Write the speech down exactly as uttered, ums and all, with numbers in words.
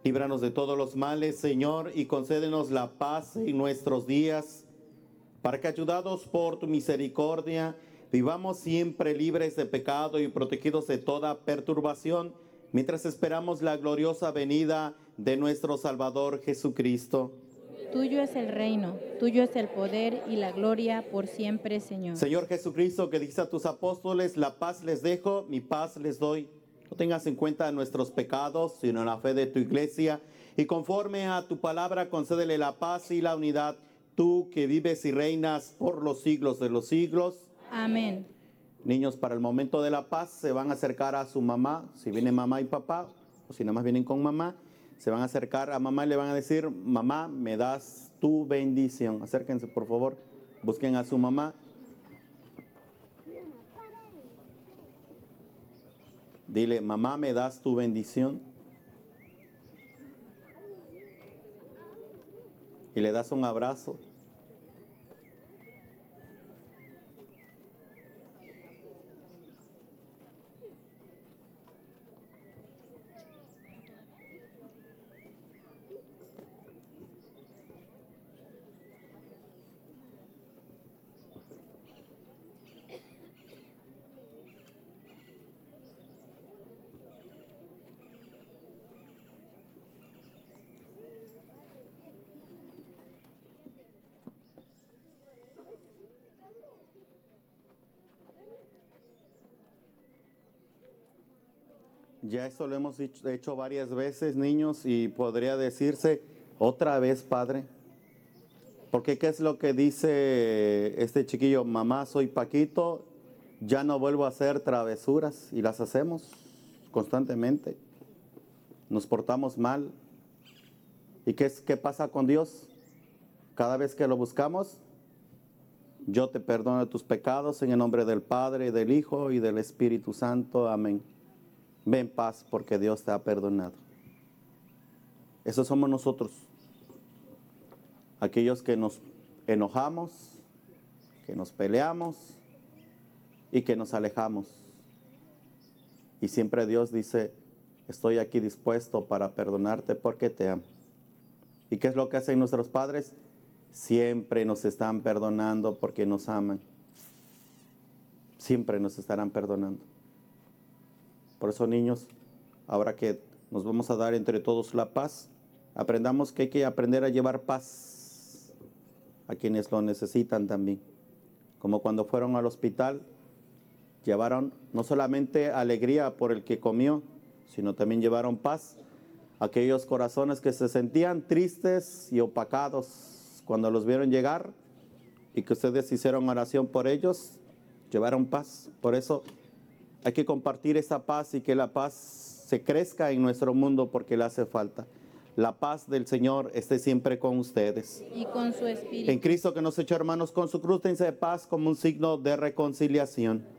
Líbranos de todos los males, Señor, y concédenos la paz en nuestros días, para que, ayudados por tu misericordia, vivamos siempre libres de pecado y protegidos de toda perturbación, mientras esperamos la gloriosa venida de nuestro Salvador Jesucristo. Tuyo es el reino, tuyo es el poder y la gloria por siempre, Señor. Señor Jesucristo, que dices a tus apóstoles, la paz les dejo, mi paz les doy. No tengas en cuenta nuestros pecados, sino la fe de tu iglesia. Y conforme a tu palabra, concédele la paz y la unidad. Tú que vives y reinas por los siglos de los siglos. Amén. Niños, para el momento de la paz, se van a acercar a su mamá. Si vienen mamá y papá, o si nada más vienen con mamá, se van a acercar a mamá y le van a decir: mamá, me das tu bendición. Acérquense, por favor. Busquen a su mamá. Dile: mamá, ¿me das tu bendición? Y le das un abrazo. Ya esto lo hemos hecho varias veces, niños, y podría decirse otra vez, Padre. Porque ¿qué es lo que dice este chiquillo? Mamá, soy Paquito, ya no vuelvo a hacer travesuras, y las hacemos constantemente. Nos portamos mal. ¿Y qué es, qué pasa con Dios? Cada vez que lo buscamos, yo te perdono tus pecados en el nombre del Padre, del Hijo y del Espíritu Santo. Amén. Ve en paz porque Dios te ha perdonado. Esos somos nosotros. Aquellos que nos enojamos, que nos peleamos y que nos alejamos. Y siempre Dios dice: estoy aquí dispuesto para perdonarte porque te amo. ¿Y qué es lo que hacen nuestros padres? Siempre nos están perdonando porque nos aman. Siempre nos estarán perdonando. Por eso, niños, ahora que nos vamos a dar entre todos la paz, aprendamos que hay que aprender a llevar paz a quienes lo necesitan también. Como cuando fueron al hospital, llevaron no solamente alegría por el que comió, sino también llevaron paz a aquellos corazones que se sentían tristes y opacados cuando los vieron llegar, y que ustedes hicieron oración por ellos, llevaron paz. Por eso hay que compartir esa paz y que la paz se crezca en nuestro mundo, porque le hace falta. La paz del Señor esté siempre con ustedes. Y con su espíritu. En Cristo, que nos echó hermanos con su cruz, dense de paz como un signo de reconciliación.